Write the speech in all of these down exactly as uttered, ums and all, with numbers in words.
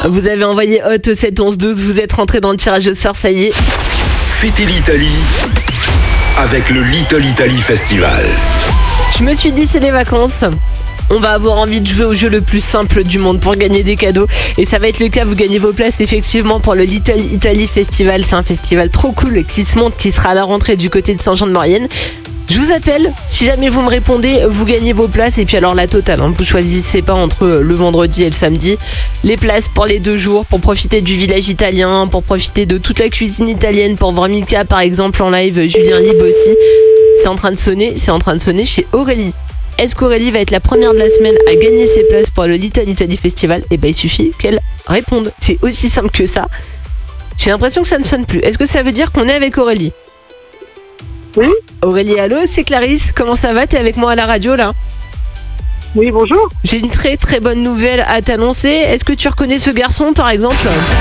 Vous avez envoyé hot au sept onze douze, vous êtes rentré dans le tirage au sort, ça y est. Fêtez l'Italie avec le Little Italy Festival. Je me suis dit, c'est les vacances. On va avoir envie de jouer au jeu le plus simple du monde pour gagner des cadeaux. Et ça va être le cas, vous gagnez vos places effectivement pour le Little Italy Festival. C'est un festival trop cool qui se monte, qui sera à la rentrée du côté de Saint-Jean-de-Maurienne. Je vous appelle, si jamais vous me répondez, vous gagnez vos places. Et puis alors la totale, hein, vous choisissez pas entre le vendredi et le samedi. Les places pour les deux jours, pour profiter du village italien, pour profiter de toute la cuisine italienne, pour voir Mika par exemple en live, Julien Lib aussi. C'est en train de sonner, c'est en train de sonner chez Aurélie. Est-ce qu'Aurélie va être la première de la semaine à gagner ses places pour le Little Italy Festival? Eh ben il suffit qu'elle réponde. C'est aussi simple que ça. J'ai l'impression que ça ne sonne plus. Est-ce que ça veut dire qu'on est avec Aurélie? Oui. Aurélie, allô, c'est Clarisse. Comment ça va? T'es avec moi à la radio là? Oui, bonjour. J'ai une très très bonne nouvelle à t'annoncer. Est-ce que tu reconnais ce garçon par exemple?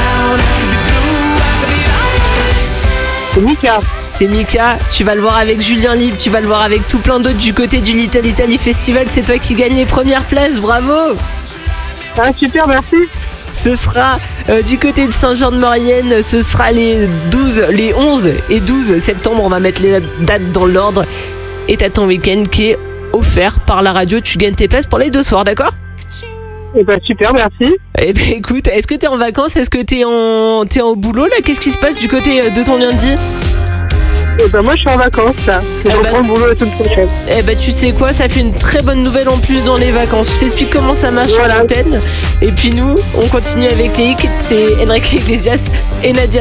C'est Mika. C'est Mika, tu vas le voir avec Julien Lib, tu vas le voir avec tout plein d'autres du côté du Little Italy Festival. C'est toi qui gagne les premières places, bravo! Ah, super, merci. Ce sera euh, du côté de Saint-Jean-de-Maurienne, ce sera les douze, les onze et douze septembre, on va mettre les dates dans l'ordre. Et t'as ton week-end qui est offert par la radio, tu gagnes tes places pour les deux soirs, d'accord? Eh ben super, merci. Eh ben écoute, est-ce que t'es en vacances? Est-ce que t'es en, t'es en boulot là? Qu'est-ce qui se passe du côté de ton lundi? Eh ben moi je suis en vacances là. Je Eh reprends ben- le boulot la semaine prochaine. Eh ben tu sais quoi, ça fait une très bonne nouvelle en plus dans les vacances. Je t'explique comment ça marche Voilà. sur l'antenne. Et puis nous, on continue avec les hits, c'est Enrique Iglesias et Nadia.